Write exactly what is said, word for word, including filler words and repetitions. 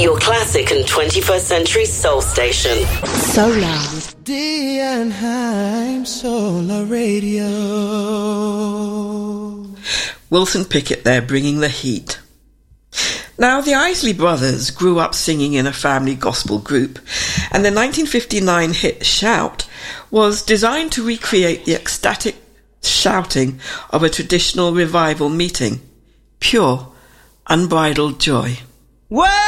your classic and twenty-first century soul station. Solar. With Dean Heim Solar Radio. Wilson Pickett there, bringing the heat. Now, the Isley Brothers grew up singing in a family gospel group, and the nineteen fifty-nine hit Shout was designed to recreate the ecstatic shouting of a traditional revival meeting. Pure, unbridled joy. Well,